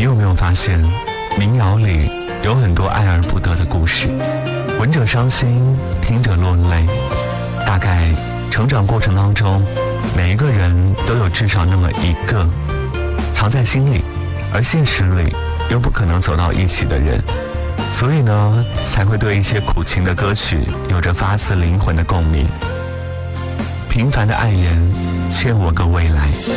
有没有发现，民谣里有很多爱而不得的故事，闻者伤心，听者落泪。大概成长过程当中，每一个人都有至少那么一个藏在心里，而现实里又不可能走到一起的人，所以呢，才会对一些苦情的歌曲有着发自灵魂的共鸣。平凡的爱人，欠我个未来。